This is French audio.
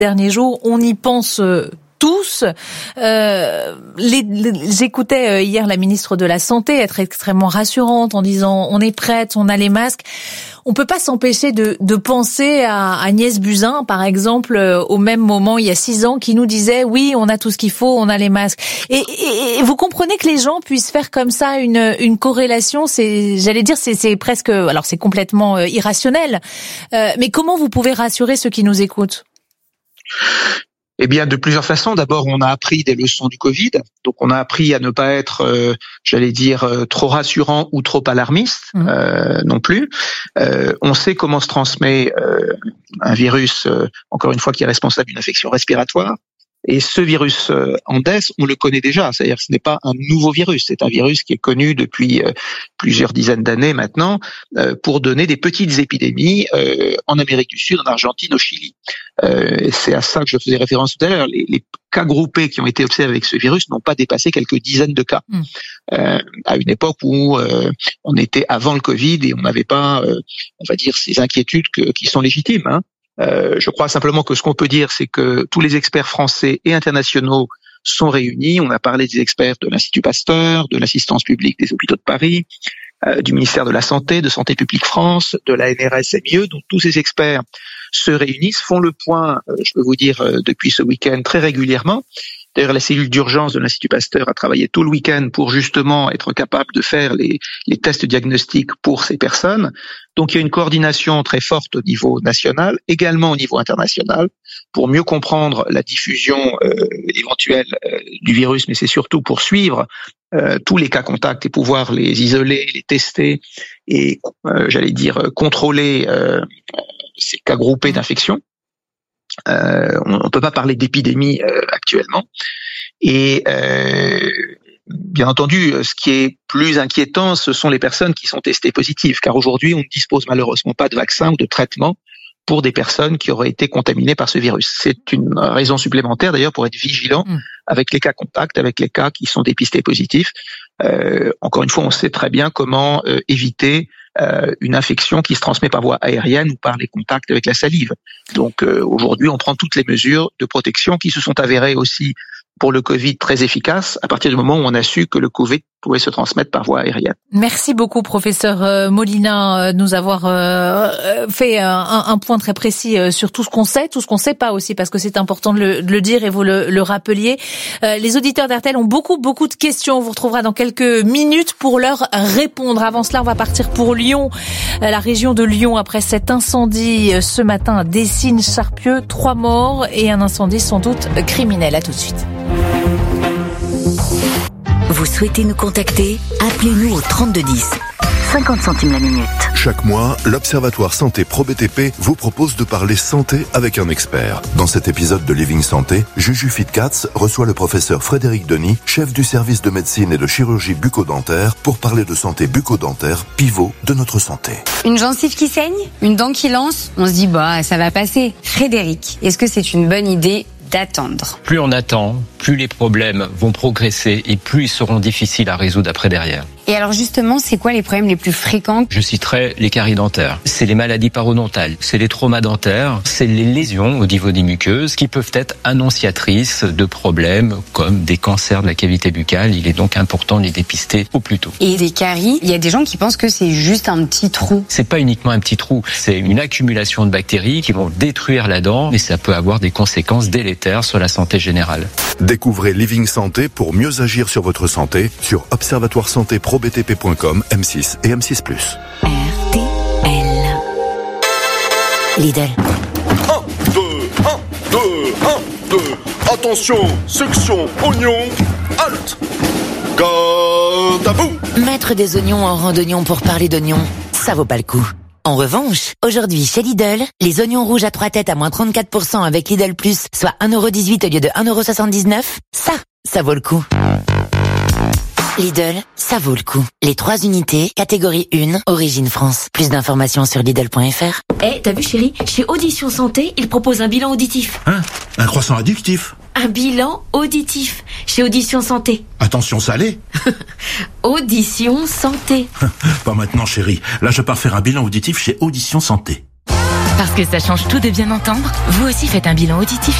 derniers jours. On y pense tous. J'écoutais hier la ministre de la Santé être extrêmement rassurante en disant on est prête, on a les masques. On peut pas s'empêcher de penser à Agnès Buzyn, par exemple, au même moment, il y a 6 ans, qui nous disait oui, on a tout ce qu'il faut, on a les masques. Et vous comprenez que les gens puissent faire comme ça une corrélation, c'est presque, alors c'est complètement irrationnel. Mais comment vous pouvez rassurer ceux qui nous écoutent? Eh bien, de plusieurs façons. D'abord, on a appris des leçons du Covid. Donc, on a appris à ne pas être, trop rassurant ou trop alarmiste non plus. On sait comment se transmet un virus, encore une fois, qui est responsable d'une infection respiratoire. Et ce virus Andes, on le connaît déjà. C'est-à-dire que ce n'est pas un nouveau virus. C'est un virus qui est connu depuis plusieurs dizaines d'années maintenant pour donner des petites épidémies en Amérique du Sud, en Argentine, au Chili. C'est à ça que je faisais référence tout à l'heure. Les cas groupés qui ont été observés avec ce virus n'ont pas dépassé quelques dizaines de cas. À une époque où on était avant le Covid et on n'avait pas, on va dire, ces inquiétudes qui sont légitimes, hein. Je crois simplement que ce qu'on peut dire, c'est que tous les experts français et internationaux sont réunis. On a parlé des experts de l'Institut Pasteur, de l'Assistance publique des hôpitaux de Paris, du ministère de la Santé, de Santé publique France, de la NRS-MIE. Donc tous ces experts se réunissent, font le point, je peux vous dire, depuis ce week-end très régulièrement. D'ailleurs, la cellule d'urgence de l'Institut Pasteur a travaillé tout le week-end pour justement être capable de faire les tests diagnostiques pour ces personnes. Donc, il y a une coordination très forte au niveau national, également au niveau international, pour mieux comprendre la diffusion éventuelle du virus, mais c'est surtout pour suivre tous les cas contacts et pouvoir les isoler, les tester et, contrôler ces cas groupés d'infection. On ne peut pas parler d'épidémie actuellement. Et bien entendu, ce qui est plus inquiétant, ce sont les personnes qui sont testées positives, car aujourd'hui, on ne dispose malheureusement pas de vaccin ou de traitement pour des personnes qui auraient été contaminées par ce virus. C'est une raison supplémentaire d'ailleurs pour être vigilant avec les cas contacts, avec les cas qui sont dépistés positifs. Encore une fois, on sait très bien comment éviter une infection qui se transmet par voie aérienne ou par les contacts avec la salive. Donc aujourd'hui, on prend toutes les mesures de protection qui se sont avérées aussi pour le Covid très efficaces à partir du moment où on a su que le Covid pouvait se transmettre par voie aérienne. Merci beaucoup, professeur Molina, de nous avoir fait un point très précis sur tout ce qu'on sait pas aussi, parce que c'est important de le dire et vous le rappeliez. Les auditeurs d'RTL ont beaucoup de questions. On vous retrouvera dans quelques minutes pour leur répondre. Avant cela, on va partir pour Lyon, la région de Lyon, après cet incendie ce matin à Dessines-Charpieu. 3 morts et un incendie sans doute criminel. À tout de suite. Vous souhaitez nous contacter? Appelez-nous au 3210. 50 centimes la minute. Chaque mois, l'Observatoire Santé Pro BTP vous propose de parler santé avec un expert. Dans cet épisode de Living Santé, Juju Fitcats reçoit le professeur Frédéric Denis, chef du service de médecine et de chirurgie bucco-dentaire, pour parler de santé bucco-dentaire, pivot de notre santé. Une gencive qui saigne? Une dent qui lance? On se dit, ça va passer. Frédéric, est-ce que c'est une bonne idée d'attendre? Plus on attend, plus les problèmes vont progresser et plus ils seront difficiles à résoudre après derrière. Et alors justement, c'est quoi les problèmes les plus fréquents? Je citerai les caries dentaires. C'est les maladies parodontales, c'est les traumas dentaires, c'est les lésions au niveau des muqueuses qui peuvent être annonciatrices de problèmes comme des cancers de la cavité buccale. Il est donc important de les dépister au plus tôt. Et des caries, il y a des gens qui pensent que c'est juste un petit trou. C'est pas uniquement un petit trou, c'est une accumulation de bactéries qui vont détruire la dent et ça peut avoir des conséquences délétères sur la santé générale. Découvrez Living Santé pour mieux agir sur votre santé sur observatoiresantéprobtp.com, M6 et M6+. RTL. Lidl. 1, 2, 1, 2, 1, 2. Attention, section oignon, halte. Garde à vous. Mettre des oignons en rang d'oignons pour parler d'oignons, ça vaut pas le coup. En revanche, aujourd'hui chez Lidl, les oignons rouges à 3 têtes à moins 34% avec Lidl Plus, soit 1,18€ au lieu de 1,79€, ça vaut le coup. Lidl, ça vaut le coup. Les 3 unités, catégorie 1, origine France. Plus d'informations sur Lidl.fr. T'as vu chérie, chez Audition Santé, ils proposent un bilan auditif. Hein? Un croissant addictif? Un bilan auditif, chez Audition Santé. Attention salé? Audition Santé. Pas maintenant chérie, là je pars faire un bilan auditif chez Audition Santé. Parce que ça change tout de bien entendre, vous aussi faites un bilan auditif